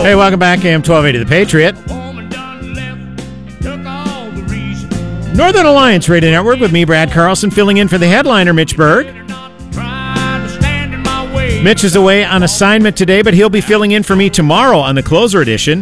Hey, welcome back. AM 1280 The Patriot. Northern Alliance Radio Network with me, Brad Carlson, filling in for the headliner, Mitch Berg. Mitch is away on assignment today, but he'll be filling in for me tomorrow on the closer edition.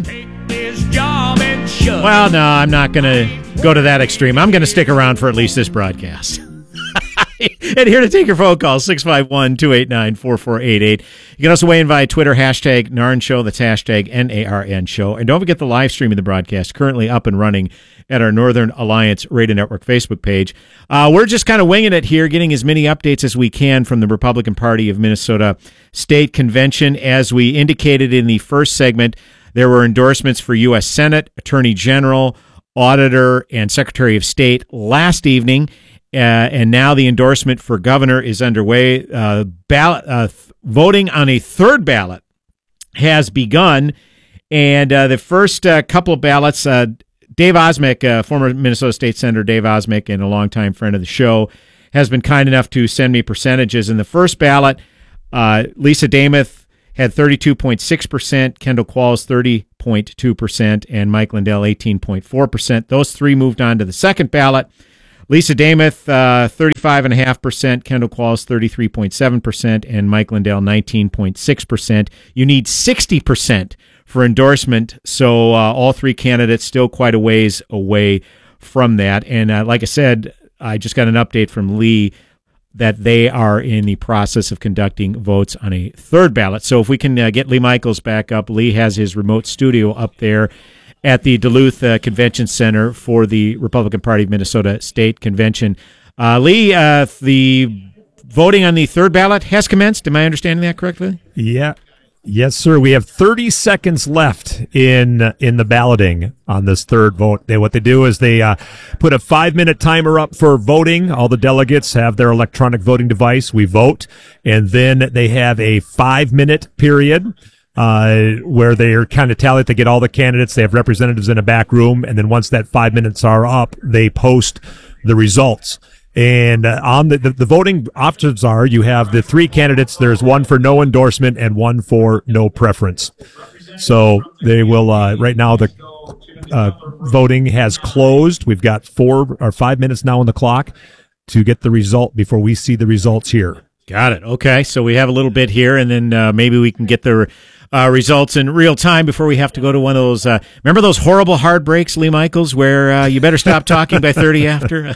Well, no, I'm not going to go to that extreme. I'm going to stick around for at least this broadcast. And here to take your phone call, 651-289-4488. You can also weigh in via Twitter, hashtag NARN Show. That's hashtag NARN Show. And don't forget the live stream of the broadcast, currently up and running at our Northern Alliance Radio Network Facebook page. We're just kind of winging it here, getting as many updates as we can from the Republican Party of Minnesota State Convention. As we indicated in the first segment, there were endorsements for U.S. Senate, Attorney General, Auditor, and Secretary of State last evening. And now the endorsement for governor is underway. Voting on a third ballot has begun. And the first couple of ballots, Dave Osmek, former Minnesota State Senator Dave Osmek, and a longtime friend of the show, has been kind enough to send me percentages. In the first ballot, Lisa Damuth had 32.6%, Kendall Qualls 30.2%, and Mike Lindell 18.4%. Those three moved on to the second ballot. Lisa Damuth, 35.5%, Kendall Qualls, 33.7%, and Mike Lindell, 19.6%. You need 60% for endorsement, so all three candidates still quite a ways away from that. And like I said, I just got an update from Lee that they are in the process of conducting votes on a third ballot. So if we can get Lee Michaels back up, Lee has his remote studio up there at the Duluth Convention Center for the Republican Party of Minnesota State Convention. Lee, the voting on the third ballot has commenced. Am I understanding that correctly? Yeah. Yes, sir. We have 30 seconds left in the balloting on this third vote. What they do is they put a 5-minute timer up for voting. All the delegates have their electronic voting device. We vote, and then they have a 5-minute period where they are kind of tallied to get all the candidates. They have representatives in a back room, and then once that 5 minutes are up, they post the results. And on the voting options are, you have the three candidates. There's one for no endorsement and one for no preference. So they will, right now the voting has closed. We've got 4 or 5 minutes now on the clock to get the result before we see the results here. Got it. Okay, so we have a little bit here, and then maybe we can get the results in real time before we have to go to one of those. Remember those horrible hard breaks, Lee Michaels, where you better stop talking by 30 after?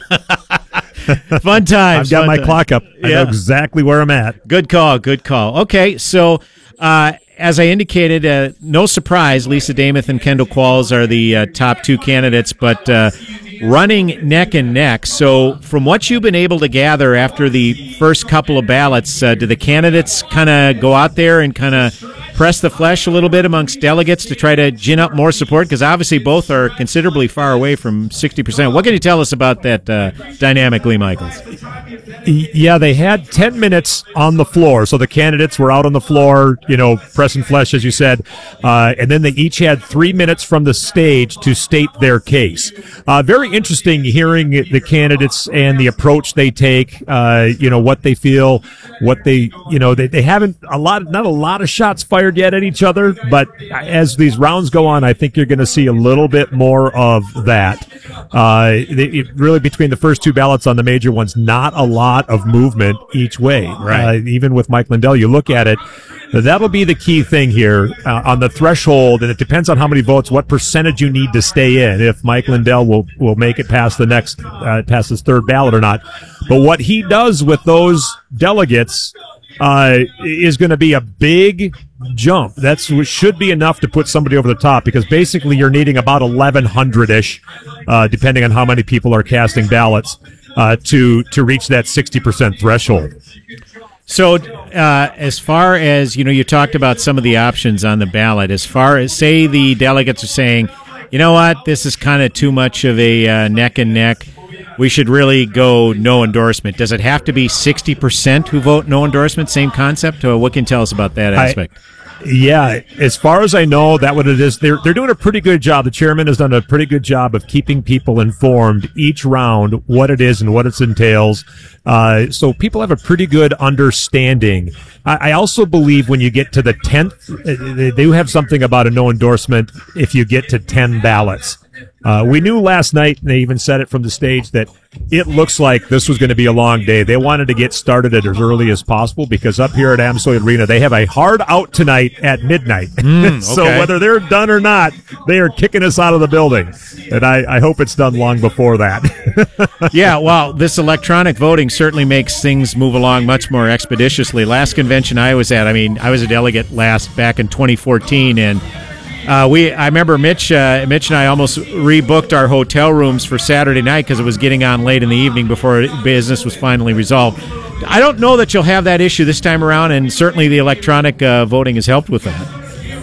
Fun times. I've got my clock up. I know exactly where I'm at. Good call. Good call. Okay, so as I indicated, no surprise, Lisa Damuth and Kendall Qualls are the top two candidates, but running neck and neck. So from what you've been able to gather after the first couple of ballots, do the candidates kind of go out there and kind of press the flesh a little bit amongst delegates to try to gin up more support? Because obviously both are considerably far away from 60%. What can you tell us about that dynamic, Lee Michaels? Yeah, they had 10 minutes on the floor. So the candidates were out on the floor, pressing flesh, as you said. And then they each had 3 minutes from the stage to state their case. Very interesting hearing the candidates and the approach they take, what they feel, what they haven't not a lot of shots fired yet at each other, but as these rounds go on, I think you're going to see a little bit more of that. Really, between the first two ballots on the major ones, not a lot of movement each way. Right. Even with Mike Lindell, you look at it, that'll be the key thing here on the threshold, and it depends on how many votes, what percentage you need to stay in, if Mike Lindell will make it past the next, past his third ballot or not. But what he does with those delegates is going to be a big jump. That should be enough to put somebody over the top, because basically you're needing about 1,100-ish, depending on how many people are casting ballots, to reach that 60% threshold. So as far as, you talked about some of the options on the ballot, as far as, say, the delegates are saying, you know what, this is kind of too much of a neck and neck, we should really go no endorsement. Does it have to be 60% who vote no endorsement? Same concept? What can you tell us about that aspect? Yeah, as far as I know, that what it is. They're doing a pretty good job. The chairman has done a pretty good job of keeping people informed each round what it is and what it entails. So people have a pretty good understanding. I also believe when you get to the 10th, they do have something about a no endorsement if you get to 10 ballots. We knew last night, and they even said it from the stage, that it looks like this was going to be a long day. They wanted to get started as early as possible because up here at Amsoil Arena, they have a hard out tonight at midnight. Okay. So whether they're done or not, they are kicking us out of the building. And I hope it's done long before that. Yeah, well, this electronic voting certainly makes things move along much more expeditiously. Last convention I was at, I was a delegate back in 2014, and I remember Mitch and I almost rebooked our hotel rooms for Saturday night because it was getting on late in the evening before business was finally resolved. I don't know that you'll have that issue this time around, and certainly the electronic voting has helped with that.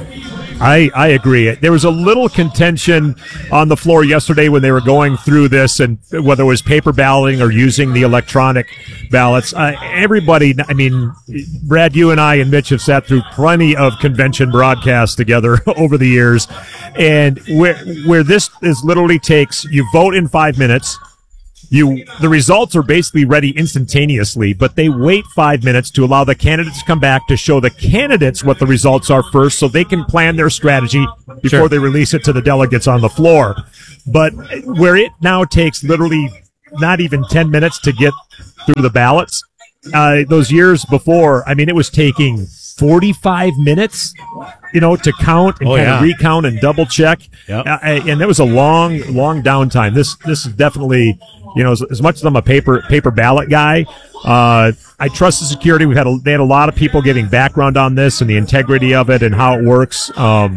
I agree. There was a little contention on the floor yesterday when they were going through this, and whether it was paper balloting or using the electronic ballots. Everybody, Brad, you and I and Mitch have sat through plenty of convention broadcasts together over the years, and where this is literally takes, you vote in 5 minutes. The results are basically ready instantaneously, but they wait 5 minutes to allow the candidates to come back to show the candidates what the results are first so they can plan their strategy before they release it to the delegates on the floor. But where it now takes literally not even 10 minutes to get through the ballots, those years before, it was taking 45 minutes, to count and recount and double check. Yep. And that was a long downtime. This is definitely, as much as I'm a paper ballot guy, I trust the security. They had a lot of people giving background on this and the integrity of it and how it works.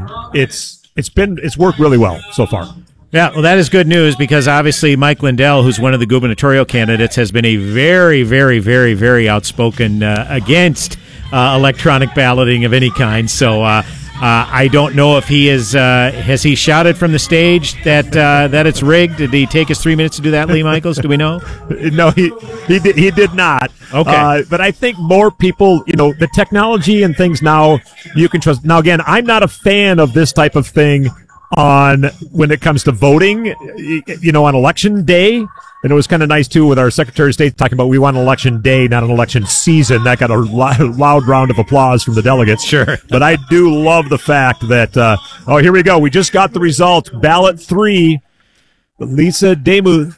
It's worked really well so far. Yeah, well, that is good news because obviously Mike Lindell, who's one of the gubernatorial candidates, has been a very, very, very, very outspoken against electronic balloting of any kind. So I don't know if he has he shouted from the stage that it's rigged. Did he take us 3 minutes to do that, Lee Michaels? Do we know? No, he did not. Okay. But I think more people, the technology and things now you can trust. Now, again, I'm not a fan of this type of thing when it comes to voting, on election day. And it was kind of nice, too, with our Secretary of State talking about we want an election day, not an election season. That got a loud round of applause from the delegates. Sure. But I do love the fact that, here we go. We just got the result. Ballot 3, Lisa Demuth,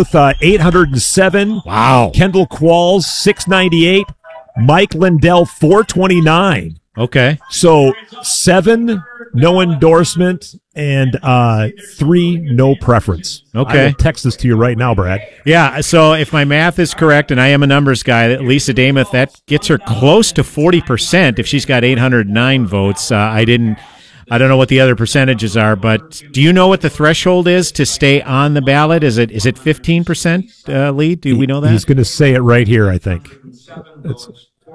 807. Wow. Kendall Qualls, 698. Mike Lindell, 429. Okay. So 7 no endorsement and 3 no preference. Okay. I will text this to you right now, Brad. Yeah, so if my math is correct, and I am a numbers guy, Lisa Demuth, that gets her close to 40% if she's got 809 votes. I don't know what the other percentages are, but do you know what the threshold is to stay on the ballot? Is it 15%, Lee? Do we know that? He's going to say it right here, I think. It's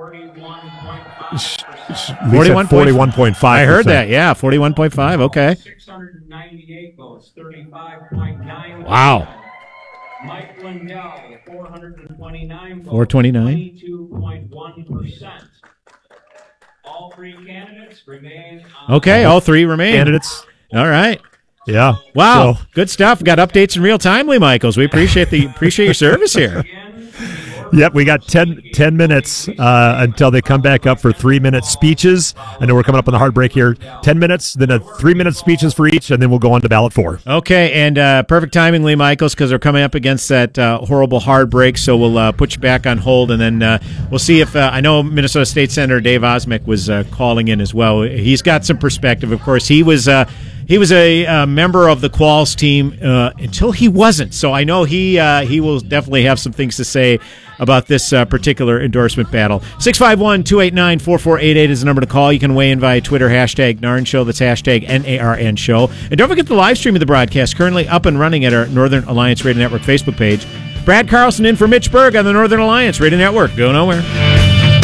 41.5. I heard that, yeah, 41.5, okay. 698 votes, 35.9. Wow. Mike Lindell, 429 votes, 429? 22.1%. All 3 candidates remain on. Okay, all 3 remain. Candidates. All right. Yeah. Wow, So, good stuff. Got updates in real time, Lee Michaels. We appreciate your service here. yep, we got 10 minutes until they come back up for 3-minute speeches. I know we're coming up on the hard break here. 10 minutes, then a 3-minute speeches for each, and then we'll go on to ballot 4. Okay, and perfect timing, Lee Michaels, because they're coming up against that horrible hard break, so we'll put you back on hold, and then we'll see if I know Minnesota State Senator Dave Osmek was calling in as well. He's got some perspective. Of course, he was a member of the Qualls team until he wasn't, so I know he will definitely have some things to say about this particular endorsement battle. 651-289-4488 is the number to call. You can weigh in via Twitter, hashtag Narn Show. That's hashtag NARN Show. And don't forget the live stream of the broadcast, currently up and running at our Northern Alliance Radio Network Facebook page. Brad Carlson in for Mitch Berg on the Northern Alliance Radio Network. Go nowhere.